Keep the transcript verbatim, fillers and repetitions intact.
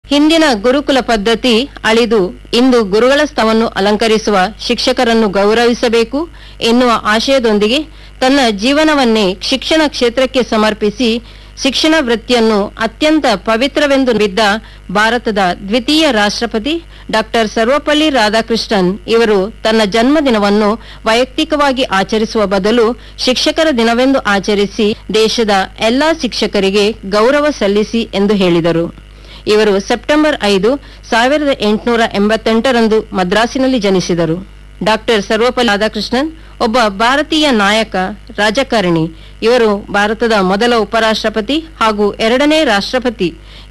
ಹಿಂದಿನ ಗುರುಕುಲ ಪದ್ಧತಿ ಅಳಿದು ಇಂದು ಗುರುಗಳ ಸ್ಥಾನವನ್ನು ಅಲಂಕರಿಸುವ ಶಿಕ್ಷಕರನ್ನು ಗೌರವಿಸಬೇಕು ಎನ್ನುವ ಆಶಯದೊಂದಿಗೆ ತನ್ನ ಜೀವನವನ್ನೇ ಶಿಕ್ಷಣ ಕ್ಷೇತ್ರಕ್ಕೆ ಸಮರ್ಪಿಸಿ ಶಿಕ್ಷಣ ವೃತ್ತಿಯನ್ನು ಅತ್ಯಂತ ಪವಿತ್ರವೆಂದು ನಂಬಿದ್ದ ಭಾರತದ ದ್ವಿತೀಯ ರಾಷ್ಟ್ರಪತಿ ಡಾಕ್ಟರ್ ಸರ್ವಪಲ್ಲಿ ರಾಧಾಕೃಷ್ಣನ್ ಇವರು ತನ್ನ ಜನ್ಮದಿನವನ್ನು ವೈಯಕ್ತಿಕವಾಗಿ ಆಚರಿಸುವ ಬದಲು ಶಿಕ್ಷಕರ ದಿನವೆಂದು ಆಚರಿಸಿ ದೇಶದ ಎಲ್ಲಾ ಶಿಕ್ಷಕರಿಗೆ ಗೌರವ ಸಲ್ಲಿಸಿ ಎಂದು ಹೇಳಿದರು. ಇವರು ಸೆಪ್ಟೆಂಬರ್ ಐದು ಸಾವಿರದ ಎಂಟುನೂರ ಎಂಬತ್ತೆಂಟರಂದು ಮದ್ರಾಸಿನಲ್ಲಿ ಜನಿಸಿದರು. ಡಾಕ್ಟರ್ ಸರ್ವಪಲ್ಲಿ ರಾಧಾಕೃಷ್ಣನ್ ಒಬ್ಬ ಭಾರತೀಯ ನಾಯಕ, ರಾಜಕಾರಣಿ. ಇವರು ಭಾರತದ ಮೊದಲ ಉಪರಾಷ್ಟ್ರಪತಿ ಹಾಗೂ ಎರಡನೇ ರಾಷ್ಟ್ರಪತಿ.